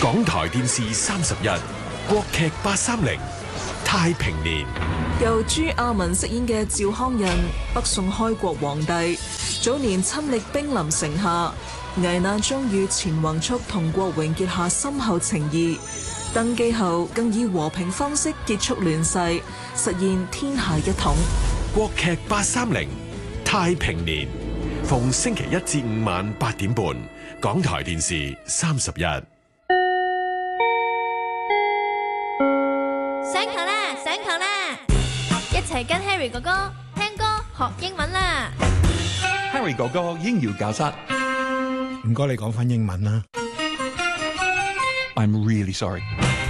港台電視30日國劇830太平年， 由朱亞文飾演嘅趙匡胤，北宋開國皇帝，早年親歷兵臨城下，危難中與錢宏速同郭榮結下深厚情誼。登基後更以和平方式結束亂世，實現天下一統。 國劇830太平年，逢星期1至5晚8點半，港台電視30日。 上堂啦，上堂啦，一齊跟 Harry 哥哥聽歌學英文啦。 Harry 哥哥英語教室， 唔該你講返英文啦。 I'm really sorry。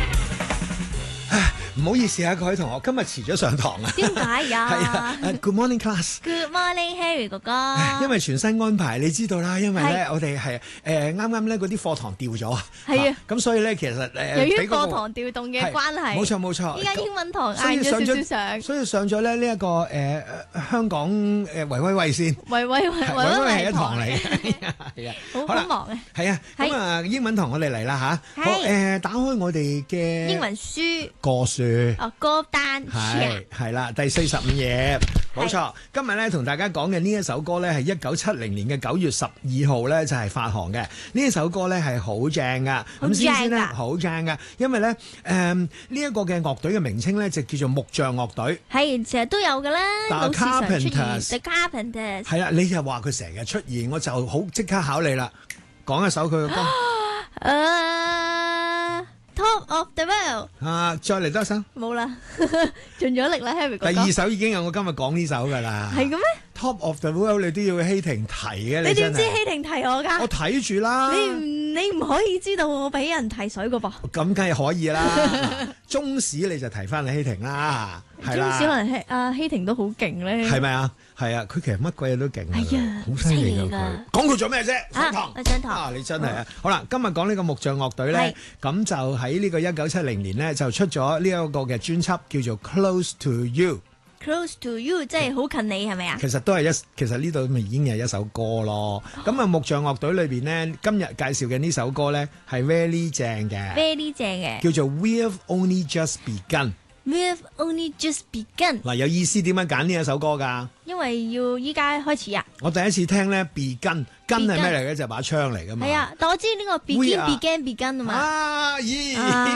唔好意思啊，各位同學，今日遲咗上堂啊。 點解呀？ 係啊，Good morning class。Good morning Harry 哥哥。 因為全新安排，你知道啦，因為咧我哋係啱啱咧嗰啲課堂調咗啊。 係啊。 咁所以咧其實由於課堂調動嘅關係， 冇錯。 依家英文堂晏咗少少上， 所以上咗咧呢一個香港維威先。 維威係一堂嚟嘅。係啊。 好忙啊。 係啊。咁啊英文堂我哋嚟啦嚇。好打開我哋嘅英文書個書。 歌單係啦，第45頁，冇錯。今日咧同大家講嘅呢一首歌咧係1970年嘅9月12號咧就係發行嘅。呢一首歌咧係好正噶，咁先咧好正噶，因為咧呢一個嘅樂隊嘅名稱咧就叫做木匠樂隊。 係成日都有噶啦，老時常出現 The Carpenters。 係啦，你就話佢成日出現，我就好即刻考你啦，講一首佢嘅歌。 Top of the World 再嚟多一首。 冇啦，盡咗力啦 Harry 哥哥。 第二首已經有我今日講呢首噶啦。係嘅咩 ？Top of the World 你都要希婷提嘅， 你點知希婷提我噶？ 我睇住啦。 你唔可以知道我俾人提水噶噃。 咁梗係可以啦。中史你就提翻你希婷啦，係啦。 中史可能阿希婷都好勁咧。 係咪啊？係啊，佢其實乜鬼嘢都勁。 係啊， 好犀利㗎佢。講佢做咩啫？上堂。 上堂。 你真係啊！好啦，今日講呢個木匠樂隊咧，咁就喺呢個1970年咧就出咗呢一個嘅專輯，叫做 Close to You。Close to You 即係好近你係咪啊？ 其實呢度咪已經係一首歌咯。咁啊，木匠樂隊裏邊咧，今日介紹嘅呢首歌咧係 very 正嘅。 very 正嘅。 叫做 We've Only Just Begun。We've Only Just Begun。 嗱，有意思點樣揀呢一首歌㗎？ 因為要依家開始啊！ 我第一次聽咧 ，Begun 係咩嚟嘅？就係把槍嚟㗎嘛。 係啊，但我知呢個 Begin 啊嘛。 希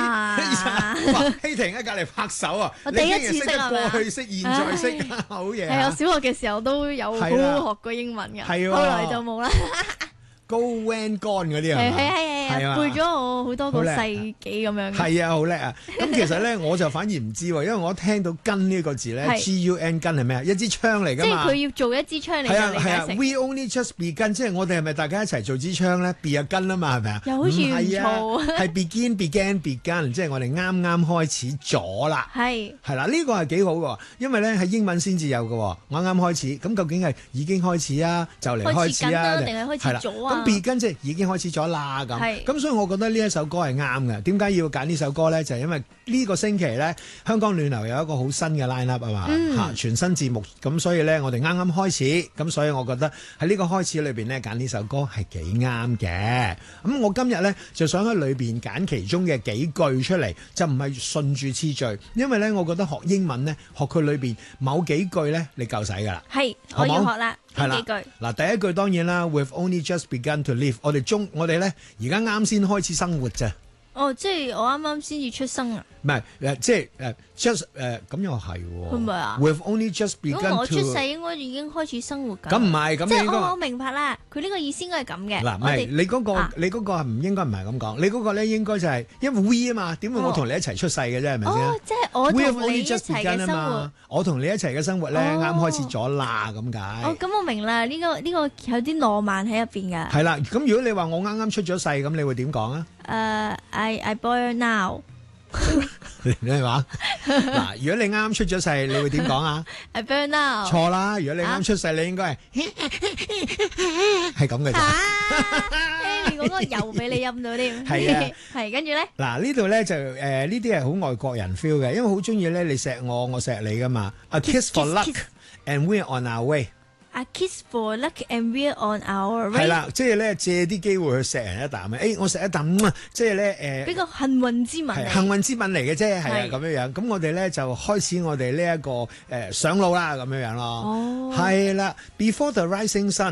婷喺隔離拍手啊！ 我第一次識啊， 過去識，現在識，好嘢。 係我小學嘅時候都有好好學過英文㗎，後來就冇啦。 Go when gone 嗰啲係背咗我好多個世紀咁樣。 係啊，好叻啊！咁其實咧，我就反而唔知喎，因為我聽到gun呢個字咧，Gun 係咩啊？一支槍嚟㗎嘛。即係佢要做一支槍嚟嘅理解成。We only just begun，即係我哋係咪大家一齊做支槍咧？Be a gun啊嘛，係咪啊？ 又好似唔錯。 係 began，即係我哋啱啱開始咗啦。係啦，呢個係幾好㗎，因為咧係英文先至有㗎。啱啱開始，咁究竟係已經開始啊？就嚟開始啊？定係開始咗啊？Begin 即係已經開始咗啦咁所以我覺得呢一首歌係啱嘅。點解要揀呢首歌咧？就係因為呢個星期咧，香港暖流有一個好新嘅 line up 啊嘛，全新節目，咁所以咧我哋啱啱開始，咁所以我覺得喺呢個開始裏邊咧揀呢首歌係幾啱嘅。咁我今日咧就想喺裏邊揀其中嘅幾句出嚟，就唔係順住次序，因為咧我覺得學英文咧學佢裏邊某幾句咧你夠使㗎啦。係，我要學啦。係啦，嗱，第一句當然啦 ，We've only just begun to live。我哋咧而家啱先開始生活咋。 哦，即係我啱啱先至出生啊？ 唔係即係just 咁又係喎。係咪啊 ？We've only just begun to。 咁我出世應該已經開始生活㗎。 咁唔係，咁即係我明白啦。佢呢個意思應該係咁嘅。 嗱，唔係你嗰個係唔應該唔係咁講。你嗰個咧應該就係因為 we 啊嘛，點會我同你一齊出世嘅啫？係咪先？ 哦，即係我同你一齊嘅生活。 我同你一齊嘅生活咧，啱開始咗啦，咁解。 哦，咁我明啦。呢個有啲浪漫喺入邊㗎。 係啦，咁如果你話我啱啱出咗世，咁你會點講啊 ？I born now。 你話嗱，如果你啱出咗世，你會點講啊 ？I born now。 錯啦，如果你啱出世，你應該係咁嘅咋。 你嗰個油俾你飲到添。 係啊， 係跟住咧。 嗱呢度咧就呢啲係好外國人 feel 嘅，因為好中意咧你錫我，我錫你噶嘛。A kiss for luck and we're on our way。 A kiss for luck and we're on our way。 係啦，即係咧借啲機會去錫人一啖我錫一啖，即係咧比較幸運之吻。 幸運之吻嚟嘅啫，係啊咁樣樣。咁我哋咧就開始我哋呢一個上路啦，咁樣樣咯。係啦，Before the rising sun。